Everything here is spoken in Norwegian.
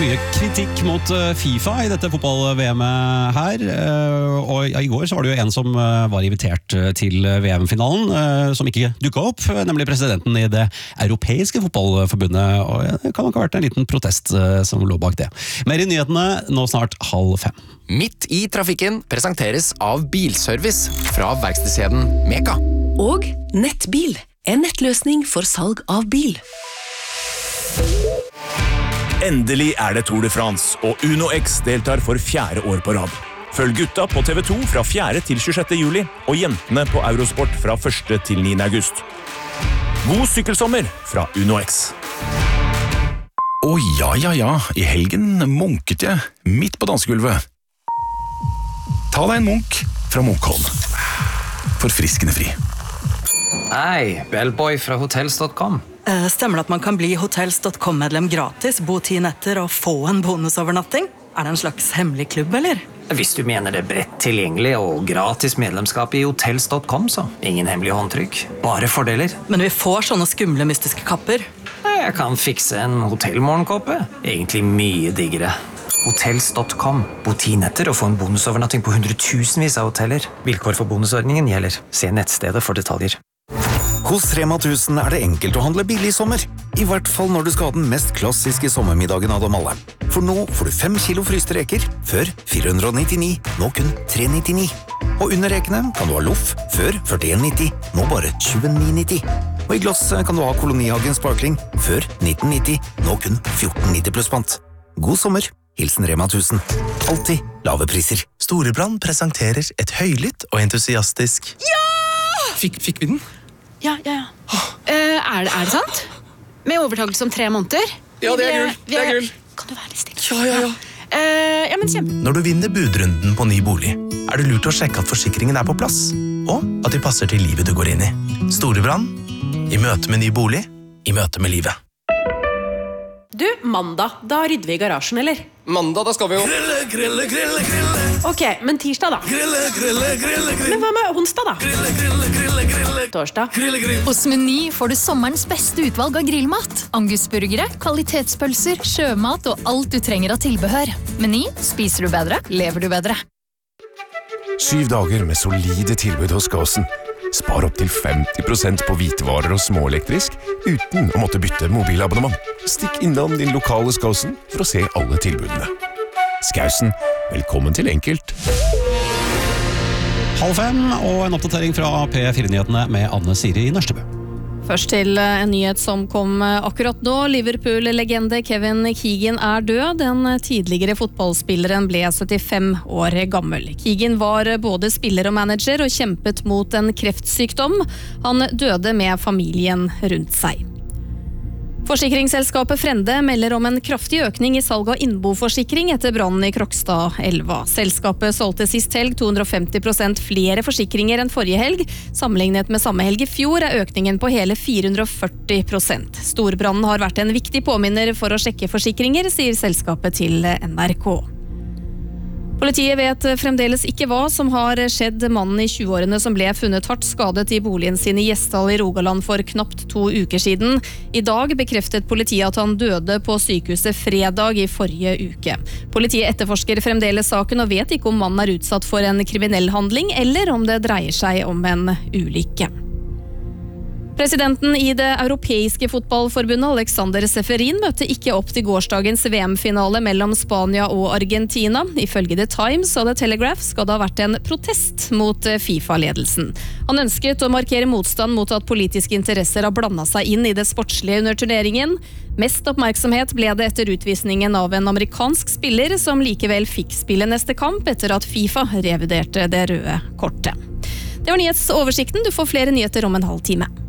mye kritikk mot FIFA i dette fotball-VM-et her, og i går så var det jo en som var invitert til VM-finalen, som ikke dukket opp, nemlig presidenten i det europeiske fotballforbundet, og det kan nok ha vært en liten protest som lå bak det. Mer i nyhetene nå snart 4:30. Midt i trafikken presenteres av Bilservice fra verkstedskjeden Meka. Og Nettbil, en nettløsning for salg av bil. Endelig det Tour de France, og Uno X deltar for 4. år på rad. Følg gutta på TV 2 fra 4. til 26. juli, og jentene på Eurosport fra 1. til 9. august. God sykkelsommer fra Uno X. Ja, i helgen munket jeg midt på dansegulvet. Ta deg en munk fra Munkholm. Forfriskende fri. Hei, Bellboy fra hotels.com. Stemmer det at man kan bli hotels.com-medlem gratis, bo 10 netter og få en bonusovernatting? Det en slags hemmelig klubb, eller? Hvis du mener det bredt tilgjengelig og gratis medlemskap i hotels.com, så ingen hemmelig håndtrykk. Bare fordeler. Men vi får sånne skumle, mystiske kapper. Jeg kan fikse en hotellmorgenkåpe. Egentlig mye diggere. Hotels.com. Bo 10 netter og få en bonusovernatting på 100,000vis av hoteller. Vilkår for bonusordningen gjelder. Se nettstedet for detaljer. Hos Rema 1000 det enkelt å handle billig i sommer. I hvert fall når du skal ha den mest klassiske sommermiddagen av dem alle. For nå får du 5 kilo fryste reker, før 499, nå kun 399. Og under rekene kan du ha loff, før 41,90, nå bare 29,90. Og i glass kan du ha Kolonihagen Sparkling, før 1990, nå kun 14,90 pluss pant. God sommer, hilsen Rema 1000. Alltid lave priser. Storebrand presenterer et høylytt og entusiastisk. Ja! Fikk vi den? Ja. Er det sant? Med overtakelse om 3 måneder? Ja, det er gull. Kan du være litt stille? Ja. Ja, men kjempe. Når du vinner budrunden på ny bolig, det lurt å sjekke at forsikringen på plass, og at de passer til livet du går inn i. Storebrand, i møte med ny bolig, i møte med livet. Du, mandag, da rydder vi i garasjen, eller? Mandag, da skal vi jo Grille. Ok, men tirsdag da? Grille. Men hva med onsdag da? Grille. Torsdag? Hos Meny får du sommerens beste utvalg av grillmat. Angusburgere, kvalitetspølser, sjømat og alt du trenger av tilbehør. Meny, spiser du bedre, lever du bedre. 7 dager med solide tilbud hos Gåsen. Spar opp til 50% på hvitevarer og småelektrisk uten å måtte bytte mobilabonnement. Stikk innom din lokale Skåsen for å se alle tilbudene. Skausen, velkommen til enkelt. 4:30 og en oppdatering fra P4-nyhetene med Anne Siri Nørstebø. Først til en nyhet som kom akkurat nå. Liverpool-legende Kevin Keegan død. Den tidligere fotballspilleren ble 75 år gammel. Keegan var både spiller og manager og kjempet mot en kreftsykdom. Han døde med familien rundt seg. Forsikringsselskapet Frende melder om en kraftig økning i salg av innboforsikring etter brannen i Krokstad-elva. Selskapet solgte sist helg 250% flere forsikringer enn forrige helg. Sammenlignet med samme helg i fjor økningen på hele 440%. Storbrannen har vært en viktig påminner for å sjekke forsikringer, sier selskapet til NRK. Politiet vet fremdeles ikke hva som har skjedd mannen i 20-årene som ble funnet hardt skadet i boligen sin i Gjesdal i Rogaland for knapt 2 uker siden. I dag bekreftet politiet at han døde på sykehuset fredag i forrige uke. Politiet etterforsker fremdeles saken og vet ikke om mannen utsatt for en kriminell handling eller om det dreier seg om en ulykke. Presidenten i det europeiske fotballforbundet, Alexander Seferin, møtte ikke opp til gårsdagens VM-finale mellom Spania og Argentina. Ifølge The Times og The Telegraph skal det ha vært en protest mot FIFA-ledelsen. Han ønsket å markere motstand mot at politiske interesser har blandet seg inn i det sportslige under turneringen. Mest oppmerksomhet ble det etter utvisningen av en amerikansk spiller som likevel fikk spille neste kamp etter at FIFA revurderte det røde kortet. Det var nyhetsoversikten. Du får flere nyheter om en halv time.